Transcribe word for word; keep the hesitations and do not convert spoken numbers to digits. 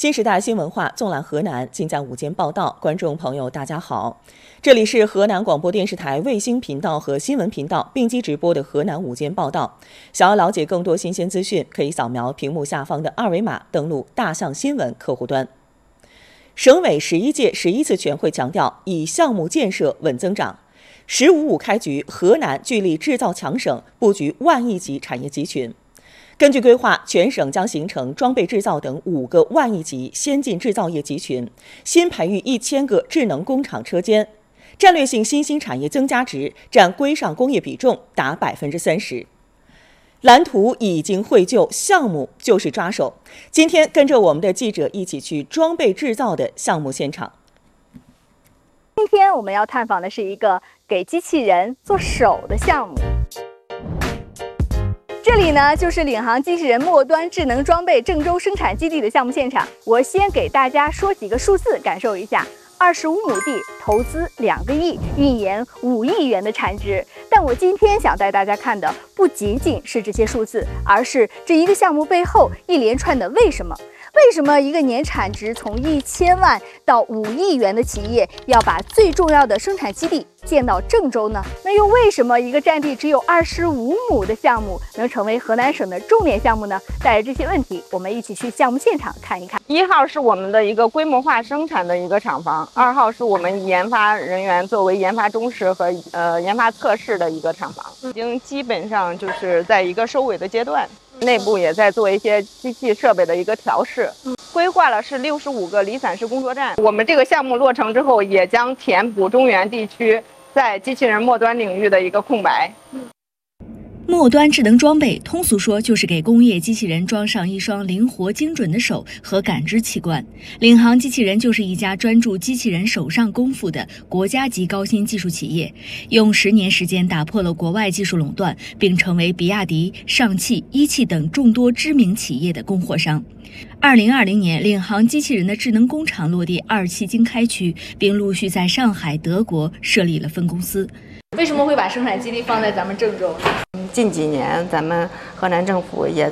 新时代新文化纵览河南，尽在午间报道。观众朋友，大家好，这里是河南广播电视台卫星频道和新闻频道并机直播的河南午间报道。想要了解更多新鲜资讯，可以扫描屏幕下方的二维码，登录大象新闻客户端。省委十一届十一次全会强调，以项目建设稳增长。十五五开局，河南聚力制造强省，布局万亿级产业集群。根据规划，全省将形成装备制造等五个万亿级先进制造业集群，新培育一千个智能工厂车间，战略性新兴产业增加值占规上工业比重达百分之三十。蓝图已经绘就，项目就是抓手。今天跟着我们的记者一起去装备制造的项目现场。 今天我们要探访的是一个给机器人做手的项目。这里呢，就是领航机器人末端智能装备郑州生产基地的项目现场。我先给大家说几个数字，感受一下。二十五亩地，投资两个亿，运研五亿元的产值。但我今天想带大家看的，不仅仅是这些数字，而是这一个项目背后一连串的为什么。为什么一个年产值从一千万到五亿元的企业要把最重要的生产基地建到郑州呢？那又为什么一个占地只有二十五亩的项目能成为河南省的重点项目呢？带着这些问题，我们一起去项目现场看一看。 一号是我们的一个规模化生产的一个厂房，二号是我们研发人员作为研发中室和呃研发测试的一个厂房，已经基本上就是在一个收尾的阶段。内部也在做一些机器设备的一个调试，规划了是六十五个离散式工作站。我们这个项目落成之后，也将填补中原地区在机器人末端领域的一个空白。 末端智能装备，通俗说就是给工业机器人装上一双灵活精准的手和感知器官。领航机器人就是一家专注机器人手上功夫的国家级高新技术企业，用十年时间打破了国外技术垄断，并成为比亚迪、上汽、一汽等众多知名企业的供货商。二零二零年，领航机器人的智能工厂落地二期经开区，并陆续在上海、德国设立了分公司。 为什么会把生产基地放在咱们郑州呢？ 近几年，咱们河南政府也